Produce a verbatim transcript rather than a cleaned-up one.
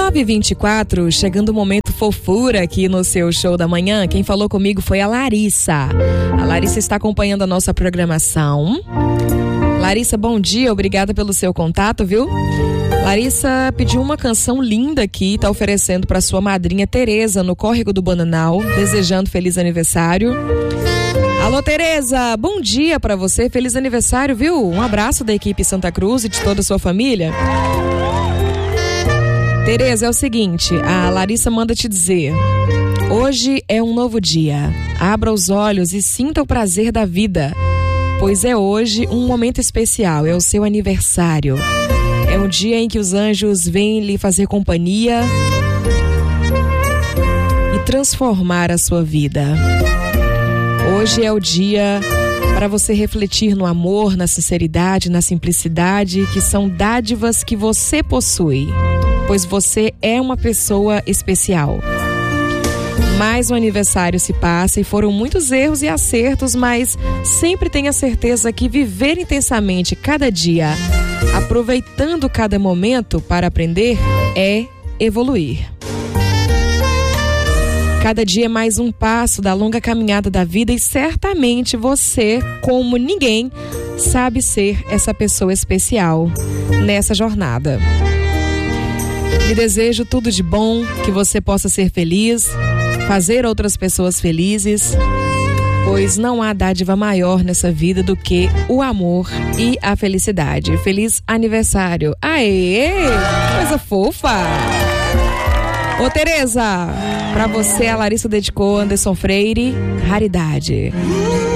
nove e vinte e quatro, chegando o momento fofura aqui no seu show da manhã. Quem falou comigo foi a Larissa. A Larissa está acompanhando a nossa programação. Larissa, bom dia, obrigada pelo seu contato, viu? Larissa pediu uma canção linda aqui, está oferecendo para sua madrinha Tereza, no Córrego do Bananal, desejando feliz aniversário. Alô, Tereza, bom dia para você, feliz aniversário, viu? Um abraço da equipe Santa Cruz e de toda a sua família. Tereza, é o seguinte, a Larissa manda te dizer: hoje é um novo dia, abra os olhos e sinta o prazer da vida, pois é hoje um momento especial, é o seu aniversário. É um dia em que os anjos vêm lhe fazer companhia e transformar a sua vida. Hoje é o dia para você refletir no amor, na sinceridade, na simplicidade, que são dádivas que você possui, pois você é uma pessoa especial. Mais um aniversário se passa e foram muitos erros e acertos, mas sempre tenha certeza que viver intensamente cada dia, aproveitando cada momento para aprender, é evoluir. Cada dia é mais um passo da longa caminhada da vida e certamente você, como ninguém, sabe ser essa pessoa especial nessa jornada. Lhe desejo tudo de bom, que você possa ser feliz, fazer outras pessoas felizes, pois não há dádiva maior nessa vida do que o amor e a felicidade. Feliz aniversário! Aê! Coisa fofa! Ô, Tereza, pra você a Larissa dedicou Anderson Freire, Raridade.